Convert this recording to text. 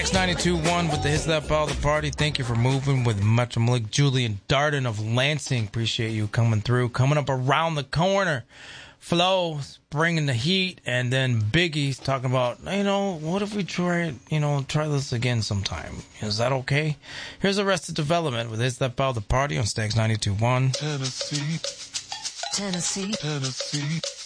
X92.1 with the Hits That Ball the Party. Thank you for moving with Metro Malik. Julian Darden of Lansing. Appreciate you coming through. Coming up around the corner. Flo bringing the heat, and then Biggie's talking about, what if we try this again sometime? Is that okay? Here's Arrested Development with Hits That Ball the Party on Stax 92.1. Tennessee.